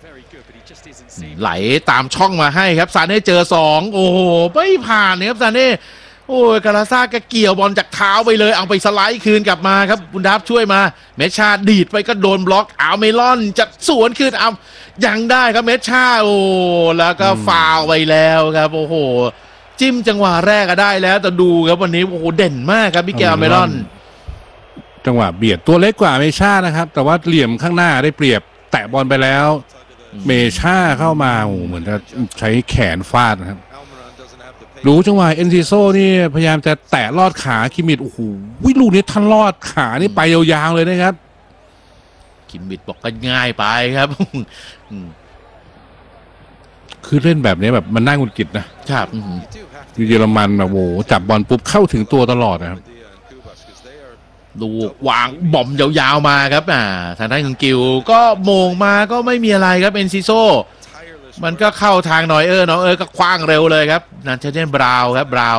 ไหลตามช่องมาให้ครับซาเน่เจอ2โอ้โหไม่ผ่านครับซาเน่โอ้ยกาลาซ่าก็เกี่ยวบอลจากเท้าไปเลยเอาไปสไลด์คืนกลับมาครับบุนดับช่วยมาเมชาดีดไปก็โดนบล็อกเอาเมลอนจะสวนคืนเอายังได้ครับเมชาโอ้แล้วก็ฟาวไปแล้วครับโอ้โหจิ้มจังหวะแรกก็ได้แล้วแต่ดูครับวันนี้โอ้โหเด่นมากครับมิเกลเมลอนจังหวะเบียดตัวเล็กกว่าเมชานะครับแต่ว่าเหลี่ยมข้างหน้าได้เปรียบแตะบอลไปแล้วเมชาเข้ามาโอ้เหมือนจะใช้แขนฟาดนะครับรู้จังหวะเอนซิโซนี่พยายามจะแตะลอดขาคิมิดโอ้โหลูกนี้ท่านลอดขานี่ไปยาวๆเลยนะครับคิมิดบอกก็ง่ายไปครับคือเล่นแบบนี้แบบมันน่าหงุดหงิดนะครับเยอรมันแบบโอ้จับบอลปุ๊บเข้าถึงตัวตลอดนะครับดูวางบอมยาวๆมาครับทางด้านของกิลก็โมงมาก็ไม่มีอะไรครับเอนซิโซมันก็เข้าทางน้อยน้องก็คว้างเร็วเลยครับนันเชเดนบราวครับบราว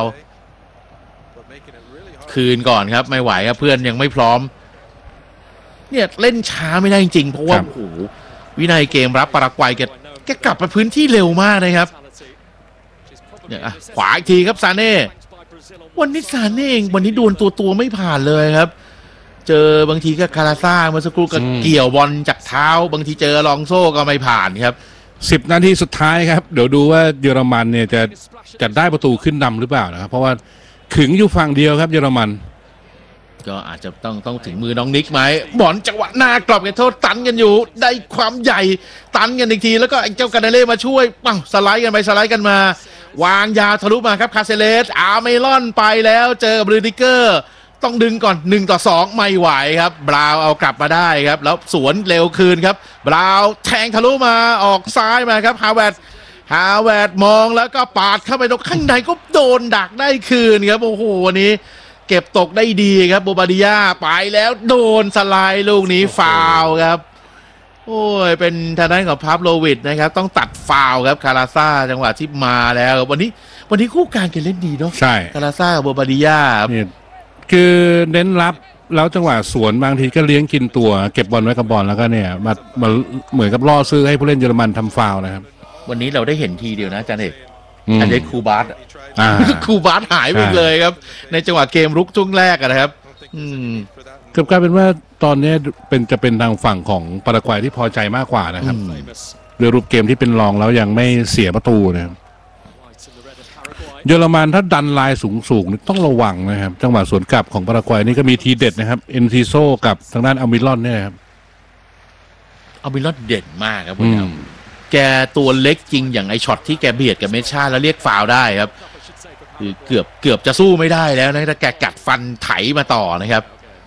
คืนก่อนครับไม่ไหวครับเพื่อนยังไม่พร้อมเนี่ยเล่นช้าไม่ได้จริงๆเพราะว่าโอ้โหวินัยเกมรับปารากวัยแกกลับมาพื้นที่เร็วมากนะครับเนี่ยขวาอีกทีครับซาเน่วันนี้ซาเน่เองวันนี้ดวลตัวไม่ผ่านเลยครับเจอบางทีก็คาราซ่าเมื่อสักครู่ก็เกี่ยวบอลจากเท้าบางทีเจอลองโซ่ก็ไม่ผ่านครับ 10 นาทีสุดท้ายครับเดี๋ยวดูว่าเยอรมันเนี่ยจะได้ประตูขึ้นนำหรือเปล่านะครับเพราะว่าขึงอยู่ฝั่งเดียวครับเยอรมันก็อาจจะต้องถึงมือน้องนิกไหมบอลจังหวะหน้ากรอบเขตโทษตันกันอยู่ได้ความใหญ่ตันกันอีกทีแล้วก็ไอ้เจ้าการนาเล่มาช่วยปังสไลด์กันไปสไลด์กันมาวางยาทะลุมาครับคาเซเลสอาร์เมลอนไปแล้วเจอบรูดิเกอร์ต้องดึงก่อน1-2ไม่ไหวครับบราวเอากลับมาได้ครับแล้วสวนเร็วคืนครับบราวแทงทะลุมาออกซ้ายมาครับฮาวเวิร์ดมองแล้วก็ปาดเข้าไปตรงข้างในก็โดนดักได้คืนครับโอ้โหวันนี้เก็บตกได้ดีครับโบบาดิยาไปแล้วโดนสไลด์ลูกนี้ฟาวครับโอ้ยเป็นทางด้านของพาฟโลวิชนะครับต้องตัดฟาวครับคาราซ่าจังหวะที่มาแล้ววันนี้คู่การเล่นดีเนาะใช่คาราซ่ากับโบบาดิยาคือเน้นรับแล้วจังหวะสวนบางทีก็เลี้ยงกินตัวเก็บบอลไว้กับบอลแล้วก็เนี่ยมาเหมือนกับล่อซื้อให้ผู้เล่นเยอรมันทำฟาวนะครับวันนี้เราได้เห็นทีเดียวนะจันเอกอันเดคูบาสคูบาสหายไปเลยครับในจังหวะเกมรุกช่วงแรกนะครับเกือบกลายเป็นว่าตอนนี้จะเป็นทางฝั่งของปารากวัยที่พอใจมากกว่านะครับโดยรูปเกมที่เป็นรองแล้วยังไม่เสียประตูนะครับเยอรมันถ้าดันลายสูงต้องระวังนะครับจังหวะสวนกลับของปารากวัยนี่ก็มีทีเด็ดนะครับเอนซิโซกับทางด้านอัลมิลอนเนี่ยครับอัลมิลอนเด่นมากครับแกตัวเล็กจริงอย่างไอช็อตที่แกเบียดกับเมชาแล้วเรียกฟาวได้ครับคือเกือบจะสู้ไม่ได้แล้วนะถ้าแกกัดฟันไถมาต่อนะครับ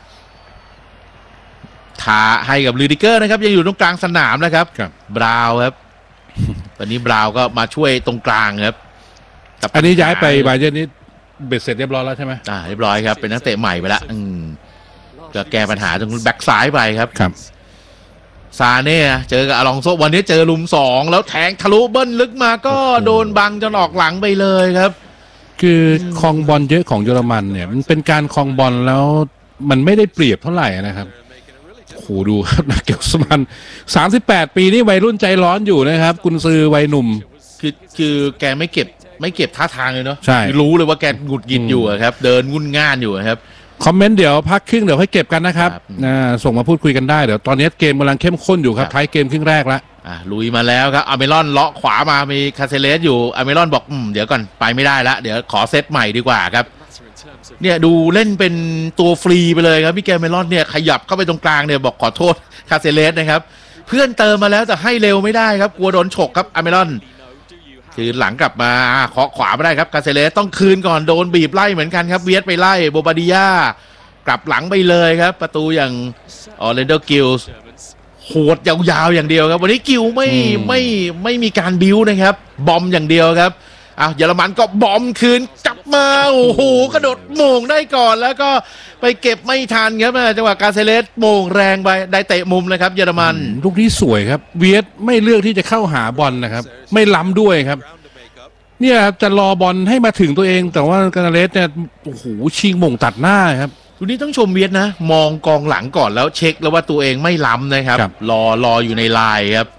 ท้าให้กับลูดิเกอร์นะครับยังอยู่ตรงกลางสนามนะครับบราวครับตอนนี้บราวก็มาช่วยตรงกลางครับอันนี้ย้ายไปบาเยิร์นนี่เบ็ดเสร็จเรียบร้อยแล้วใช่ไหมเรียบร้อยครับเป็นนักเตะใหม่ไปแล้วก็แก้ปัญหาตรงแบ็คซ้ายไปครับซาเน่เจอกับอลองโซวันนี้เจอลุม2แล้วแทงทะลุเบิ้ลลึกมาก็โดนบังจนออกหลังไปเลยครับคือครองบอลเยอะของเยอรมันเนี่ยมันเป็นการครองบอลแล้วมันไม่ได้เปรียบเท่าไหร่นะครับโหดูครับนักเก็บสมัน38 ปีนี่วัยรุ่นใจร้อนอยู่นะครับกุนซือวัยหนุ่มคือแกไม่เก็บท่าทางเลยเนาะใช่รู้เลยว่าแกหงุดหงิดอยู่ครับเดินงุ่นง่านอยู่ครับคอมเมนต์เดี๋ยวพักครึ่งเดี๋ยวให้เก็บกันนะครับส่งมาพูดคุยกันได้เดี๋ยวตอนนี้เกมกำลังเข้มข้นอยู่ครับท้ายเกมครึ่งแรกแล้วลุยมาแล้วครับอเมรอนเลาะขวามามีคาเซเลสอยู่อเมรอนบอกเดี๋ยวก่อนไปไม่ได้ละเดี๋ยวขอเซตใหม่ดีกว่าครับเนี่ยดูเล่นเป็นตัวฟรีไปเลยครับพี่แกเมรอนเนี่ยขยับเข้าไปตรงกลางเนี่ยบอกขอโทษคาเซเลสนะครับเพื่อนเติมมาแล้วแต่ให้เร็วไม่ได้ครับกลัวโดนฉกครับอเมรอนคือหลังกลับมาเคาะขวาไม่ได้ครับคาเซเลสต้องคืนก่อนโดนบีบไล่เหมือนกันครับเวียดไปไล่โบบาดิยากลับหลังไปเลยครับประตูอย่างออร์แลนโดกิลส์โหดยาวๆอย่างเดียวครับวันนี้กิลไม่มีการบิ้วนะครับบอมอย่างเดียวครับเยอรมันก็บอมคืนกลับมาโอ้โหกระโดดโมงได้ก่อนแล้วก็ไปเก็บไม่ทันครับจังหวะการเซเลสโมงแรงไปได้เตะมุมเลยครับเยอรมันลูกนี้สวยครับเวียดไม่เลือกที่จะเข้าหาบอลนะครับไม่ล้ำด้วยครับเนี่ยจะรอบอลให้มาถึงตัวเองแต่ว่าการเซเลสเนี่ยโอ้โหชิงโมงตัดหน้าครับทีนี้ต้องชมเวียดนะมองกองหลังก่อนแล้วเช็คแล้วว่าตัวเองไม่ล้ำนะครับรออยู่ในลายครับ